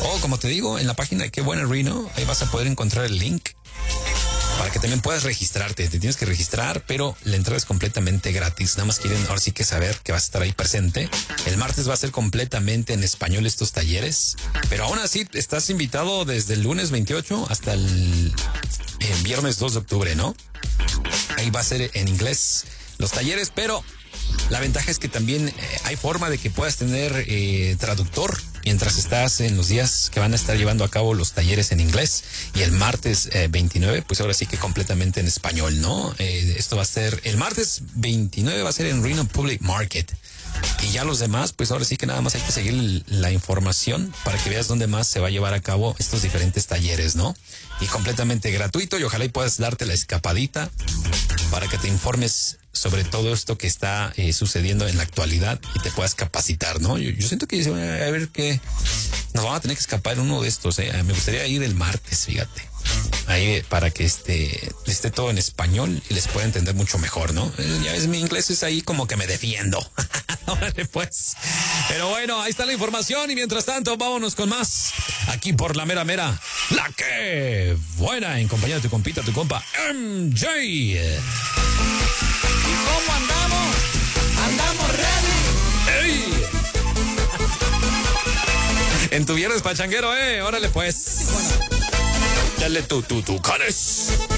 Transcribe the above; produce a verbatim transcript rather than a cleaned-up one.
O como te digo, en la página de Qué Buena Reno, ahí vas a poder encontrar el link para que también puedas registrarte. Te tienes que registrar, pero la entrada es completamente gratis. Nada más quieren ahora sí que saber que vas a estar ahí presente. El martes va a ser completamente en español estos talleres, pero aún así estás invitado desde el lunes veintiocho hasta el, el viernes dos de octubre, ¿no? Ahí va a ser en inglés los talleres, pero la ventaja es que también eh, hay forma de que puedas tener eh, traductor mientras estás en los días que van a estar llevando a cabo los talleres en inglés, y el martes eh, veintinueve, pues ahora sí que completamente en español, ¿no? Eh, esto va a ser, el martes veintinueve va a ser en Reno Public Market, y ya los demás, pues ahora sí que nada más hay que seguir la información para que veas dónde más se va a llevar a cabo estos diferentes talleres, ¿no? Y completamente gratuito, y ojalá y puedas darte la escapadita para que te informes sobre todo esto que está eh, sucediendo en la actualidad y te puedas capacitar, ¿no? Yo, yo siento que a ver qué nos vamos a tener que escapar en uno de estos, ¿eh? Me gustaría ir el martes, fíjate. Ahí para que este, esté todo en español y les pueda entender mucho mejor, ¿no? Ya ves, mi inglés es ahí como que me defiendo. Órale, pues. Pero bueno, ahí está la información, y mientras tanto, vámonos con más. Aquí por la mera mera, la que buena, en compañía de tu compita, tu compa, M J. ¿Cómo andamos? Andamos ready. ¡Ey! En tu viernes pachanguero, eh. Órale, pues. Dale tu, tu, tu, canes.